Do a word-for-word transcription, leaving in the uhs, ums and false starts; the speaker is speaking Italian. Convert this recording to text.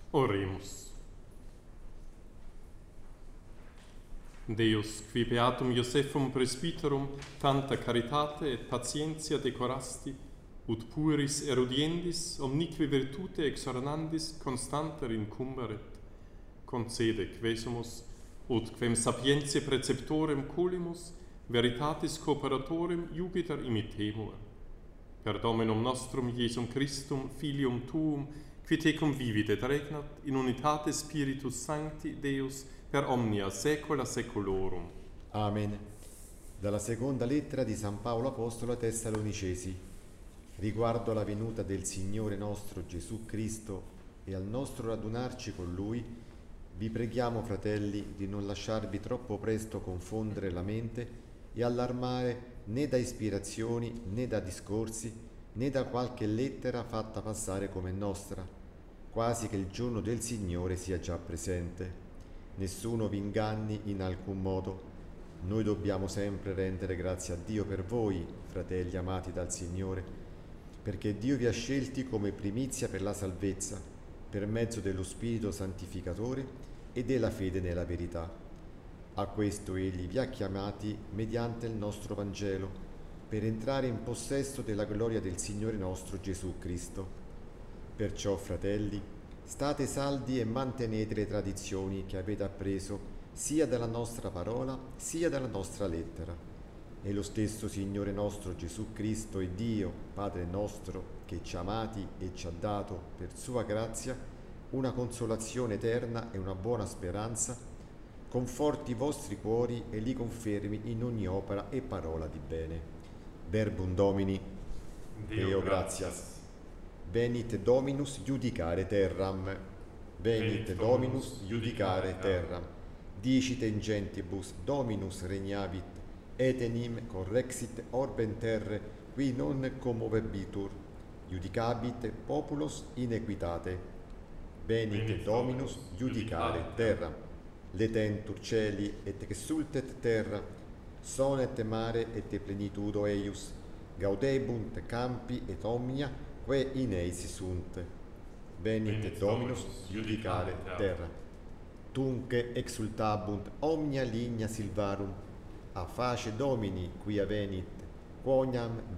Oremus. Deus, qui beatum Iosephum presbyterum tanta caritate et patientia decorasti, ut puris erudiendis omnique virtute exornandis constanter incumberet, concede quesumus, ut quem sapientiae preceptorem colimus, veritatis cooperatorem Jupiter imitemur. Per Dominum nostrum Iesum Christum, Filium Tuum, qui tecum vivit et regnat in unitate Spiritus Sancti Deus per omnia saecula saeculorum. Amen. Dalla seconda lettera di San Paolo Apostolo ai Tessalonicesi, riguardo alla venuta del Signore nostro Gesù Cristo e al nostro radunarci con Lui, vi preghiamo, fratelli, di non lasciarvi troppo presto confondere la mente e allarmare né da ispirazioni, né da discorsi, né da qualche lettera fatta passare come nostra, quasi che il giorno del Signore sia già presente. Nessuno vi inganni in alcun modo. Noi dobbiamo sempre rendere grazie a Dio per voi, fratelli amati dal Signore, perché Dio vi ha scelti come primizia per la salvezza, per mezzo dello Spirito Santificatore e della fede nella verità. A questo Egli vi ha chiamati mediante il nostro Vangelo, per entrare in possesso della gloria del Signore nostro Gesù Cristo. Perciò, fratelli, state saldi e mantenete le tradizioni che avete appreso sia dalla nostra parola sia dalla nostra lettera. E lo stesso Signore nostro Gesù Cristo e Dio, Padre nostro, che ci ha amati e ci ha dato per sua grazia una consolazione eterna e una buona speranza, conforti i vostri cuori e li confermi in ogni opera e parola di bene. Verbum Domini, Deo gratias. Venit Dominus iudicare terram. Venit Dominus iudicare terram. Dicite in gentibus Dominus regnavit, et enim correxit orbem terre, qui non commovebitur, iudicabit populos in equitate. Venit Dominus iudicare terram. Letentur celi et exsultet terra, sonet mare et plenitudo eius, gaudebunt campi et omnia quae in eis sunt. Venit Dominus iudicare terra. Tunque exultabunt omnia ligna silvarum, a face Domini quia venit, quoniam